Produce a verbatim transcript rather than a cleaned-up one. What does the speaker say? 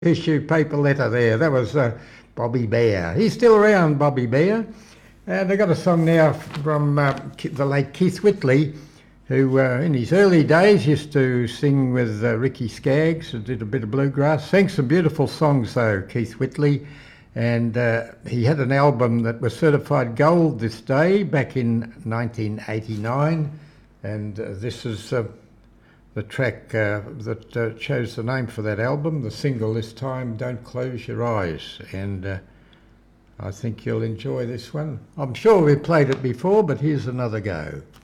issue paper letter there. That was uh, Bobby Bear. He's still around, Bobby Bear. And they got a song now from uh, the late Keith Whitley, who uh, in his early days used to sing with uh, Ricky Skaggs, who did a bit of bluegrass. Sang some beautiful songs though, Keith Whitley. And uh, he had an album that was certified gold this day back in nineteen eighty-nine. And uh, this is uh, the track uh, that uh, chose the name for that album, the single this time, Don't Close Your Eyes. And uh, I think you'll enjoy this one. I'm sure we've played it before, but here's another go.